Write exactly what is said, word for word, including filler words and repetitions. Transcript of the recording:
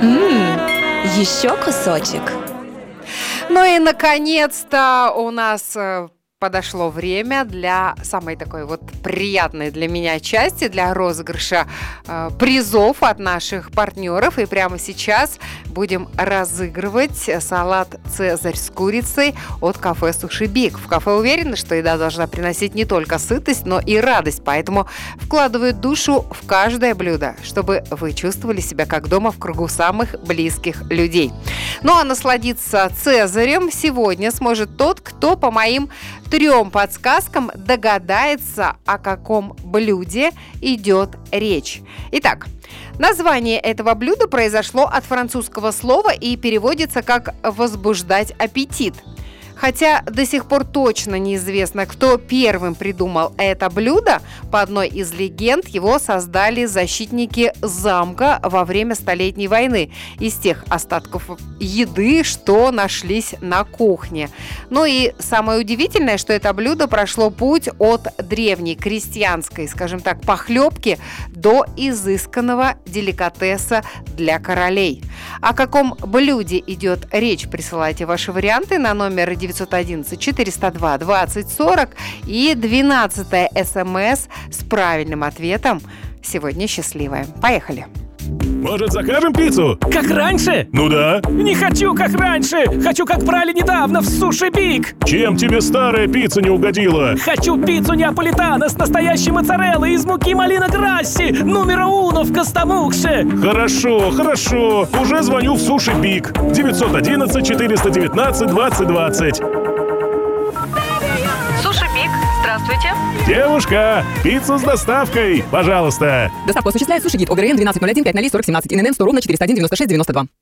Ммм, еще кусочек. Ну и, наконец-то, у нас э, подошло время для самой такой вот приятной для меня части, для розыгрыша э, призов от наших партнеров. И прямо сейчас будем разыгрывать салат «Цезарь» с курицей от кафе «Суши Биг». В кафе уверены, что еда должна приносить не только сытость, но и радость, поэтому вкладывают душу в каждое блюдо, чтобы вы чувствовали себя как дома в кругу самых близких людей. Ну а насладиться «Цезарем» сегодня сможет тот, кто по моим трем подсказкам догадается, о каком блюде идет речь. Итак, название этого блюда произошло от французского слова и переводится как «возбуждать аппетит». Хотя до сих пор точно неизвестно, кто первым придумал это блюдо, по одной из легенд его создали защитники замка во время Столетней войны из тех остатков еды, что нашлись на кухне. Ну и самое удивительное, что это блюдо прошло путь от древней крестьянской, скажем так, похлебки до изысканного деликатеса для королей. О каком блюде идет речь? Присылайте ваши варианты на номер девятьсот одиннадцать четыреста два двадцать сорок и двенадцатое СМС с правильным ответом сегодня счастливое. Поехали! Может, закажем пиццу? Как раньше? Ну да. Не хочу, как раньше. Хочу, как брали недавно в Суши Биг. Чем тебе старая пицца не угодила? Хочу пиццу неаполитано с настоящей моцареллой из муки малина грасси, номера уно в Костомукше. Хорошо, хорошо. Уже звоню в Суши Биг. девятьсот одиннадцать четыреста девятнадцать двадцать двадцать. Суши Биг, здравствуйте. Девушка, пиццу с доставкой, пожалуйста. Доставку осуществляет Суши Гид. ОГРН двенадцать ноль один пять ноль сорок семнадцать. ИНН сто ровно четыреста один девяносто шесть девяносто два.